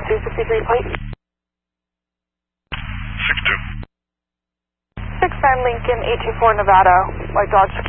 263 plate. 6-2. 6-9 Lincoln, 824 Nevada, White Dodge